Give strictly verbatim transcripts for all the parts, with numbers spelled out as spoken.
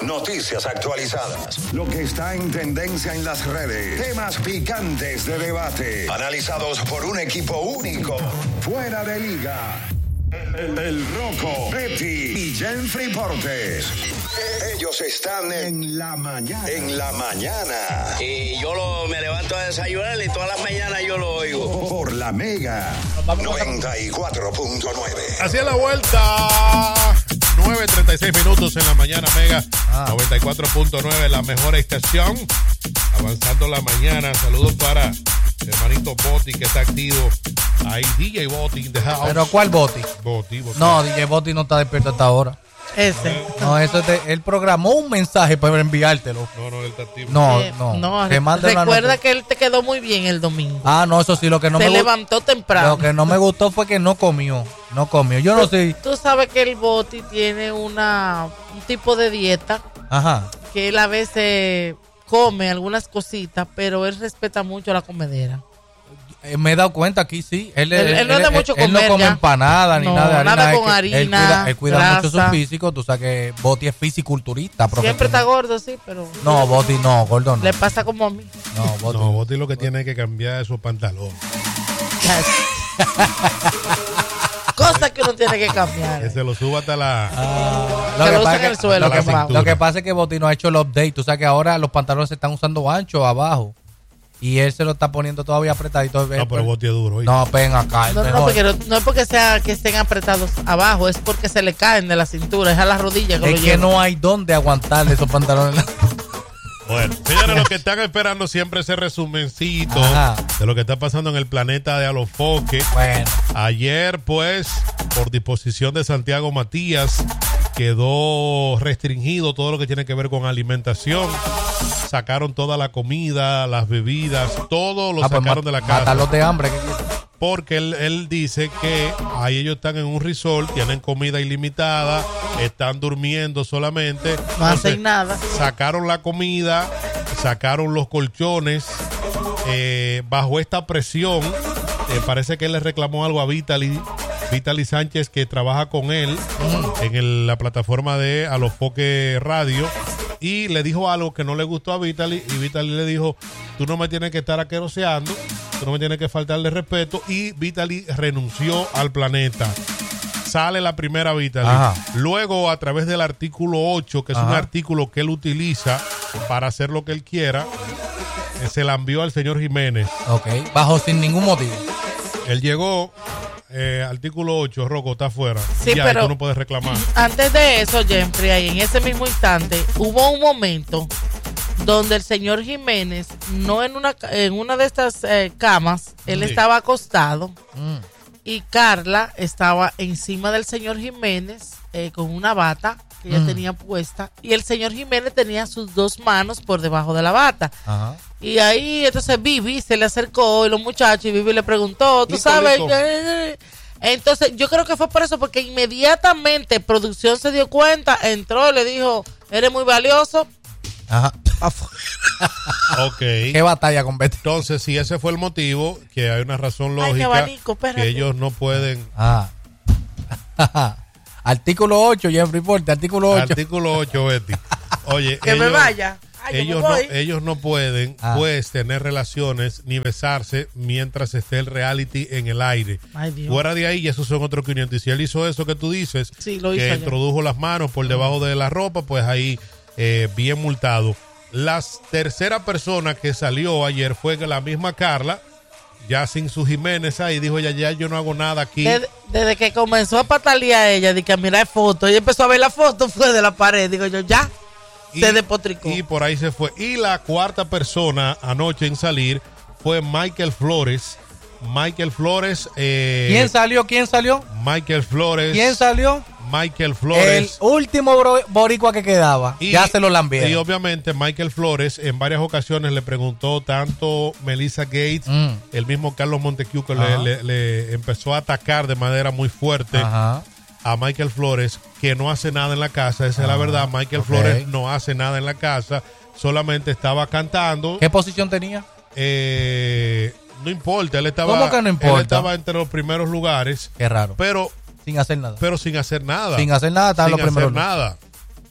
noticias actualizadas, lo que está en tendencia en las redes, temas picantes de debate, analizados por un equipo único, fuera de liga. El, el Rocco, Betty y Jeffrey Portes. Ellos están en la mañana. En la mañana. Y yo lo, me levanto a desayunar y todas las mañanas yo lo oigo. Por la Mega noventa y cuatro punto nueve. Así es la vuelta. nueve treinta y seis minutos en la mañana, Mega ah. noventa y cuatro punto nueve, la mejor estación. Avanzando la mañana. Saludos para el hermanito Boti que está activo. Ahí D J Boti in the house. ¿Pero cuál Boti? Boti, Boti. No, D J Boti no está despierto hasta ahora. Ese. No, eso es de, él programó un mensaje para enviártelo. No, no, él está activo. No, eh, no. no recuerda que él te quedó muy bien el domingo. Ah, no, eso sí, lo que no Se me Se levantó temprano. Lo que no me gustó fue que no comió. No comió. Yo no sé. Tú sabes que el Boti tiene una un tipo de dieta. Ajá. Que él a veces come algunas cositas, pero él respeta mucho la comedera. Me he dado cuenta aquí, sí. Él, él, él, él no es de mucho comer. Él no come ya. empanada ni no, nada de harina. Nada con es harina. Él cuida, él cuida grasa. mucho su físico. Tú sabes que Boti es fisiculturista. Siempre está gordo, sí, pero. No, Boti no, gordo no. Le pasa como a mí. No, Boti. No, Boti lo que tiene es que cambiar esos pantalones. Cosas que uno tiene que cambiar. Que se lo suba hasta la. Ah, lo, que lo, que, el suelo, lo, que, lo que pasa es que Boti no ha hecho el update. Tú sabes que ahora los pantalones se están usando anchos abajo. Y él se lo está poniendo todavía apretadito. No, pero Boti es duro. ¿sí? No, ven acá. No, no, porque no, no es porque sea que estén apretados abajo, es porque se le caen de la cintura, es a las rodillas que es lo que llevan. no hay dónde aguantarle esos pantalones. Bueno, señores, los que están esperando siempre ese resumencito Ajá. de lo que está pasando en el planeta de Alofoque. Bueno. Ayer, pues, por disposición de Santiago Matías, quedó restringido todo lo que tiene que ver con alimentación. Sacaron toda la comida, las bebidas, todo lo ah, sacaron pues, de la casa. Matarlos de hambre. Porque él, él dice que ahí ellos están en un resort, tienen comida ilimitada, están durmiendo solamente. No hacen nada. Sacaron la comida, sacaron los colchones. Eh, bajo esta presión, eh, parece que él le reclamó algo a Vitali, Vitali Sánchez, que trabaja con él mm. en el, la plataforma de Alofoque Radio. Y le dijo algo que no le gustó a Vitali. Y Vitali le dijo: tú no me tienes que estar aqueroseando, tú no me tienes que faltarle respeto. Y Vitali renunció al planeta. Sale la primera Vitali. Ajá. Luego, a través del artículo ocho, que es Ajá. un artículo que él utiliza para hacer lo que él quiera, se la envió al señor Jiménez. Ok, bajo sin ningún motivo. Él llegó... Eh, artículo ocho, Rocco está afuera. Sí, ya, pero tú no puedes reclamar. Antes de eso, Jeffrey, ahí en ese mismo instante, hubo un momento donde el señor Jiménez, no en una en una de estas eh, camas, él sí. estaba acostado mm. y Carla estaba encima del señor Jiménez eh, con una bata que ella mm. tenía puesta, y el señor Jiménez tenía sus dos manos por debajo de la bata. Ajá. Y ahí entonces Vivi se le acercó y los muchachos, y Vivi le preguntó, tú sabes, entonces yo creo que fue por eso, porque inmediatamente producción se dio cuenta, entró y le dijo: eres muy valioso. Ajá. Ok. Qué batalla con Betty. Entonces, si ese fue el motivo, que hay una razón lógica. Ay, qué abanico, que ellos no pueden. Ah. Artículo ocho, Jeffrey Porte, artículo ocho. Artículo ocho, Betty. Oye, que ellos, me vaya. Ay, ellos, no, ellos no pueden, ah. pues, tener relaciones ni besarse mientras esté el reality en el aire. Ay, Dios. Fuera de ahí, esos son otros quinientos. Y si él hizo eso que tú dices, sí, lo que hizo introdujo ya. las manos por debajo de la ropa, pues ahí eh, bien multado. La tercera persona que salió ayer fue la misma Carla, ya sin su Jiménez ahí, dijo: ya, ya, yo no hago nada aquí. Desde, desde que comenzó a patalear ella, de que a mirar fotos, ella empezó a ver la foto, fue de la pared, digo yo, ya. Y, se despotricó. Y por ahí se fue. Y la cuarta persona anoche en salir fue Michael Flores. Michael Flores. Eh, ¿Quién salió? ¿Quién salió? Michael Flores. ¿Quién salió? Michael Flores. El último boricua que quedaba. Y, ya se lo lambieron. Y obviamente Michael Flores en varias ocasiones le preguntó tanto Melissa Gates, mm. el mismo Carlos Montecu, que le, le, le empezó a atacar de manera muy fuerte. Ajá. A Michael Flores, que no hace nada en la casa. Esa ah, es la verdad. Michael okay. Flores no hace nada en la casa, solamente estaba cantando. ¿Qué posición tenía? Eh, no importa, él estaba, ¿Cómo que no importa? Él estaba entre los primeros lugares. Qué raro. Pero sin hacer nada. Pero sin hacer nada. Sin hacer nada, estaba en los primeros lugares. Sin hacer nada.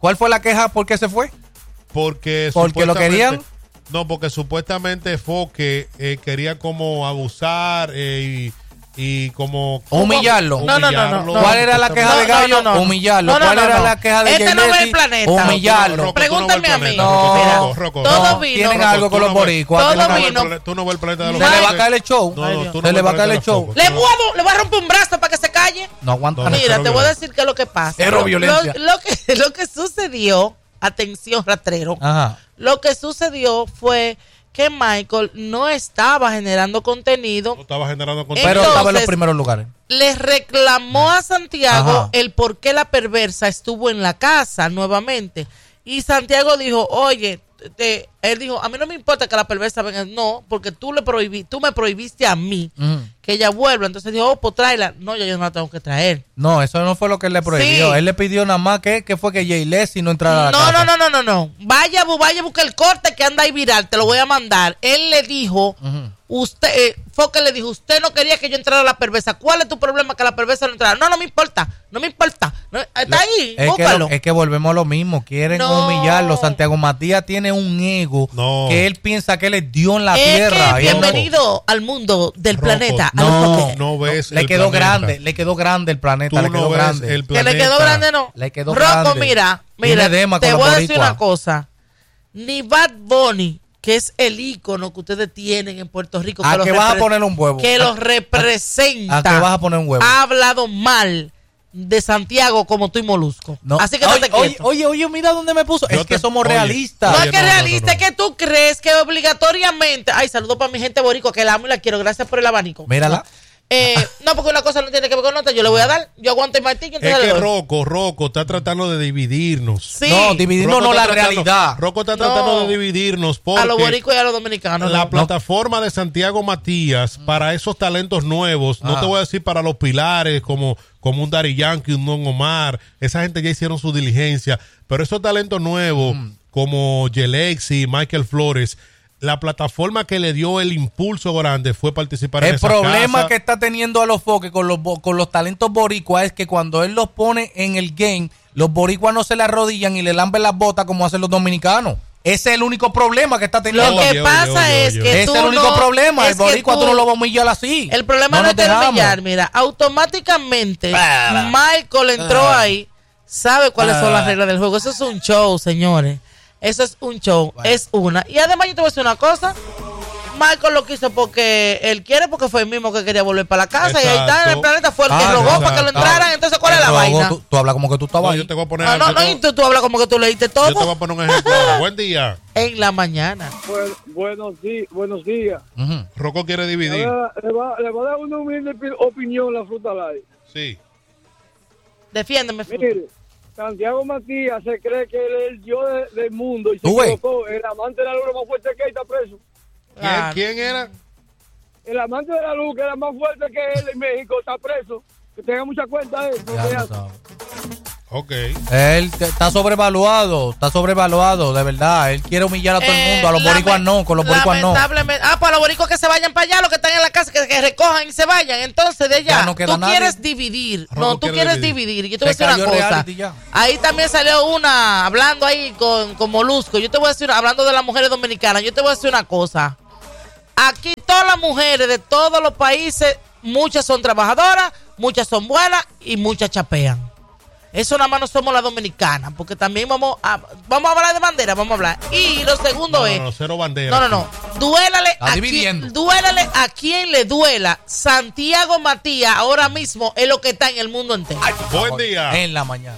¿Cuál fue la queja? ¿Por qué se fue? Porque, ¿Porque lo querían? No, porque supuestamente Foque eh, quería como abusar eh, y, y como... Humillarlo. No, no, no, no. ¿Cuál era la queja No, de Gallo? no, no, no. Humillarlo. No, no, ¿Cuál no, era no. la queja de Este Jay no ve Leci? el planeta. Humillarlo. Rocco, tú no Pregúntame ves el a mí. planeta, No, Rocco, Rocco, todo Rocco, vino. Tienen Rocco, algo tú con no los ves- boricuas. todo tú no ves el vino. plane- Tú no ves el planeta de los Se le va a Foques. caer el show. No, no, tú no Se le ves va a el caer el planeta de los show. Foques. Le No. voy, a, le voy a romper un brazo para que se calle. No aguanta. No, Mira, cero te voy a violencia. decir qué es lo que pasa. Cero Lo- violencia. Lo, lo que, lo que sucedió, atención, rastrero. Ajá. Lo que sucedió fue que Michael no estaba generando contenido. No estaba generando Pero contenido. Pero estaba en los Entonces- primeros lugares. Le reclamó a Santiago Ajá. el por qué la perversa estuvo en la casa nuevamente. Y Santiago dijo, oye, te- él dijo, a mí no me importa que la perversa venga. No, porque tú le prohibí, tú me prohibiste a mí Ujú. que ella vuelva. Entonces dijo, oh, pues tráela. No, yo, yo no la tengo que traer. No, eso no fue lo que él le prohibió. Sí. Él le pidió nada más que, que fue que Jay Leci no entrara a la No, casa. no, no, no, no, no. Vaya, bu- vaya, busca el corte que anda ahí viral, te lo voy a mandar. Él le dijo, Ujú. usted, eh, Foque le dijo, usted no quería que yo entrara a la perversa. ¿Cuál es tu problema que la perversa no entrara? No, no me importa, no me importa. No, está ahí, Es que, búscalo. lo- es que volvemos a lo mismo. Quieren No. humillarlo. Santiago Matías tiene un ego No. que él piensa que él es Dios en la Es tierra. que Y él no- bienvenido al mundo del Rocco, planeta. a no, los Foques. No ves le el quedó planeta. grande, le quedó grande el planeta, Tú le no quedó ves grande. el Que le quedó planeta. grande, no. Le quedó Rocco, grande. mira, Tiene mira, edema te con voy los a decir boricuas. una cosa. Ni Bad Bunny, que es el ícono que ustedes tienen en Puerto Rico, ¿A que los qué vas a repre- poner un huevo? que ¿A- los representa, a qué vas a poner un huevo? ha hablado mal de Santiago como tú y Molusco. No. Así que oye, date oye, quieto. oye, oye, mira dónde me puso. Yo es que te- somos oye, No realistas. oye, es que no, no, realista, no, no. es que tú crees que obligatoriamente. Ay, saludo para mi gente boricua, que la amo y la quiero. Gracias por el abanico. Mírala. Eh, no, porque una cosa no tiene que ver con otra. Yo le voy a dar. Yo aguanto el martillo. Es Entonces que le doy. Rocco, Rocco está tratando de dividirnos. Sí, No, dividirnos Rocco no la está tratando- realidad. Rocco está No. tratando de dividirnos porque a los boricuas y a los dominicanos. la no. plataforma de Santiago Matías para esos talentos nuevos, no Ah. te voy a decir para los pilares como, como un Daddy Yankee, un Don Omar, esa gente ya hicieron su diligencia, pero esos talentos nuevos como Yelexi, Michael Flores, la plataforma que le dio el impulso grande fue participar en El esa problema casa. que está teniendo a los Foques con los, bo- con los talentos boricuas es que cuando él los pone en el game, los boricuas no se le arrodillan y le lamben las botas como hacen los dominicanos. Ese es el único problema que está teniendo. Lo que Oye, pasa oye, oye, es oye. que Ese tú es el único no- problema. es El que boricua tú, tú- no lo vas a humillar así. El problema no, nos es de dejamos. humillar. Mira, automáticamente Ah. Michael entró Ah. ahí, sabe cuáles son Ah. las reglas del juego. Eso es un show, señores. Eso es un show. Bueno. Es una. Y además, yo te voy a decir una cosa. Michael lo quiso porque él quiere, porque fue el mismo que quería volver para la casa. Y ahí está en el Exacto. planeta, fue el que Ah, rogó exacto. para que lo entraran. Entonces, ¿cuál es la Luego vaina? Tú, tú hablas como que tú estabas No, ahí. yo te voy a poner, No, no, yo no, te- y tú, tú hablas como que tú leíste yo te voy todo a poner un ejemplo ahora. Buen día. en la mañana. Bu- buenos, di- buenos días. Ujú. Rocco quiere dividir. Ahora, le, va, le va a dar una humilde pi- opinión la fruta light. Sí. Defiéndeme, Fruta. Mire, Santiago Matías se cree que él es el dios de- del mundo y se ¿Tú ves? equivocó. El amante de la luz era más fuerte que él, está preso. ¿Quién, Claro. quién era? El amante de la luz, que era más fuerte que él en México, está preso. Que tenga mucha cuenta de eso. Ya que lo hace. sabes. Ok. Él te- está sobrevaluado, está sobrevaluado, de verdad. Él quiere humillar a todo el mundo. A los Eh, boricuas lame- no, con los boricuas no. lamentablemente- Ah, pues a los boricuas que se vayan para allá, los que están en la casa, que, que recojan y se vayan. Entonces, de allá, Ya no queda tú nadie. quieres dividir. Rocco No, tú quiere quieres dividir. dividir. Yo te voy a Se decir una cayó el cosa. reality ya. Ahí también salió una, hablando ahí con, con Molusco. Yo te voy a decir, hablando de las mujeres dominicanas, yo te voy a decir una cosa. Aquí todas las mujeres de todos los países, muchas son trabajadoras, muchas son buenas y muchas chapean. Eso nada más no somos las dominicanas, porque también vamos a, vamos a hablar de bandera, vamos a hablar. Y lo segundo No, es, no, no, cero bandera. no, no, no, duélale Está a, dividiendo. quien, duélale a quien le duela. Santiago Matías ahora mismo es lo que está en el mundo entero. Buen día. En la mañana.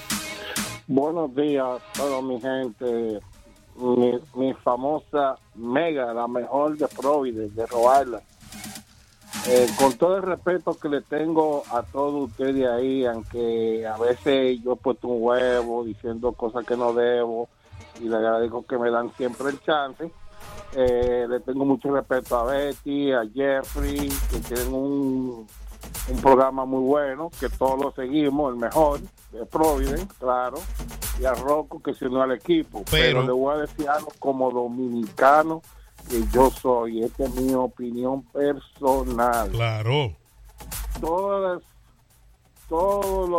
Buenos días, toda mi gente. Mi, mi famosa Mega, la mejor de Providence, de Roarla. Eh, con todo el respeto que le tengo a todos ustedes ahí, aunque a veces yo he puesto un huevo diciendo cosas que no debo, y le agradezco que me dan siempre el chance. Eh, le tengo mucho respeto a Betty, a Jeffrey, que tienen un, un programa muy bueno, que todos lo seguimos, el mejor, de Providence, claro, y a Rocco, que se unió al equipo. Pero- Pero le voy a decir algo como dominicano que yo soy, esta es mi opinión personal. Claro. Todas, todos los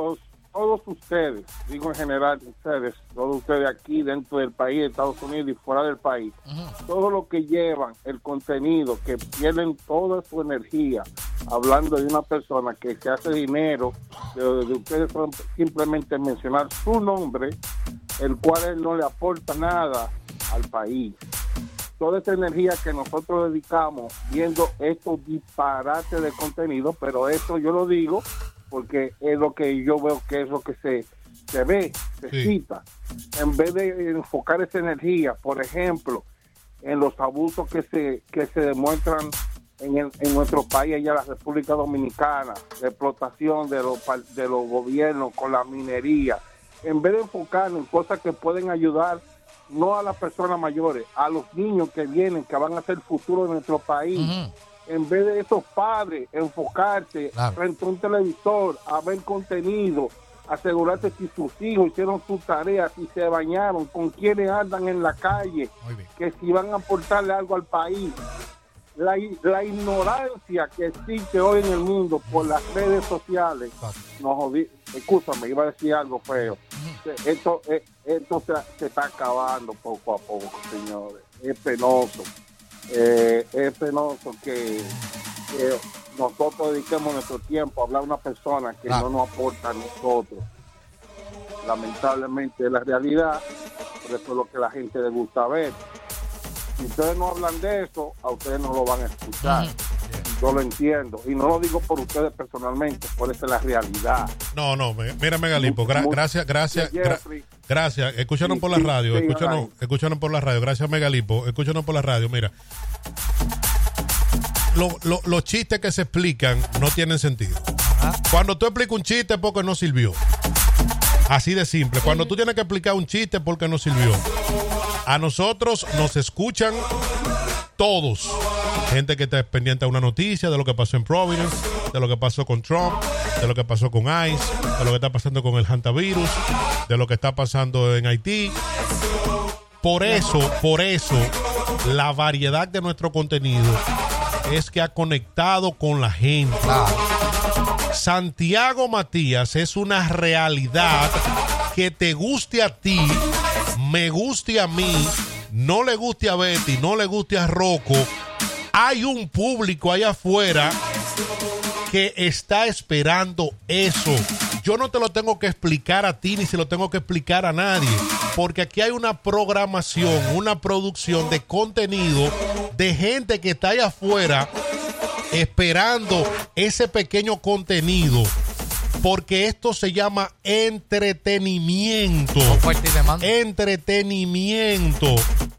todos ustedes, digo en general ustedes, todos ustedes aquí dentro del país, de Estados Unidos y fuera del país, uh-huh. todo lo que llevan, el contenido, que pierden toda su energía hablando de una persona que se hace dinero, de, de ustedes son simplemente mencionar su nombre, el cual él no le aporta nada al país. Toda esa energía que nosotros dedicamos viendo estos disparates de contenido, pero esto yo lo digo porque es lo que yo veo que es lo que se, se ve, se sí. cita. En vez de enfocar esa energía, por ejemplo, en los abusos que se que se demuestran en, el, en nuestro país, allá en la República Dominicana, de explotación de los, de los gobiernos con la minería, en vez de enfocar en cosas que pueden ayudar no a las personas mayores, a los niños que vienen, que van a ser el futuro de nuestro país. Uh-huh. En vez de esos padres enfocarse claro. frente a un televisor, a ver contenido, asegurarse si sus hijos hicieron sus tareas, si se bañaron, con quienes andan en la calle, que si van a aportarle algo al país. La, la ignorancia que existe hoy en el mundo por las redes sociales, nos jodí, escúchame, iba a decir algo feo. Esto, esto se, se está acabando poco a poco, señores. Es penoso. Eh, es penoso que, que nosotros dediquemos nuestro tiempo a hablar a una persona que ah. no nos aporta a nosotros. Lamentablemente es la realidad, pero eso es lo que la gente le gusta ver. Si ustedes no hablan de eso, a ustedes no lo van a escuchar. Mm. Yo lo entiendo. Y no lo digo por ustedes personalmente, por eso es la realidad. No, no, mira, Megalipo, gra- gracias, gracias, gra- gracias. Escúchanos sí, por la radio, sí, escúchanos, sí, escúchanos por la radio. Gracias, Megalipo, escúchanos por la radio. Mira, lo, lo, los chistes que se explican no tienen sentido. Ajá. Cuando tú explicas un chiste es porque no sirvió. Así de simple. Cuando tú tienes que explicar un chiste es porque no sirvió. A nosotros nos escuchan todos. Gente que está pendiente de una noticia, de lo que pasó en Providence, de lo que pasó con Trump, de lo que pasó con ICE, de lo que está pasando con el hantavirus, de lo que está pasando en Haití. Por eso, por eso, la variedad de nuestro contenido es que ha conectado con la gente. Santiago Matías es una realidad que te guste a ti, me guste a mí, no le guste a Betty, no le guste a Rocco. Hay un público allá afuera que está esperando eso. Yo no te lo tengo que explicar a ti ni se lo tengo que explicar a nadie, porque aquí hay una programación, una producción de contenido de gente que está allá afuera esperando ese pequeño contenido, porque esto se llama entretenimiento. Entretenimiento,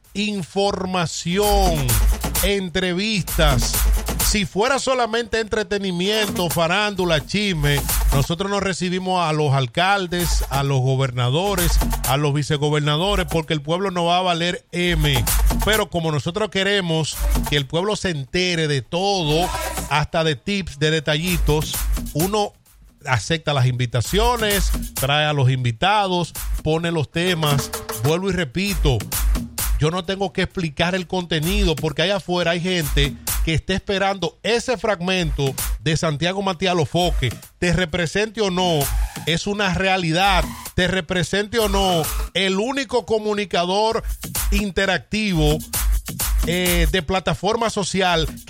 información, entrevistas. Si fuera solamente entretenimiento, farándula, chisme, nosotros nos recibimos a los alcaldes, a los gobernadores, a los vicegobernadores, porque el pueblo no va a valer M. Pero como nosotros queremos que el pueblo se entere de todo, hasta de tips, de detallitos, uno acepta las invitaciones, trae a los invitados, pone los temas. Vuelvo y repito, yo no tengo que explicar el contenido, porque allá afuera hay gente que está esperando ese fragmento de Santiago Matías Lofoque. Te represente o no, es una realidad. Te represente o no, el único comunicador interactivo eh, de plataforma social que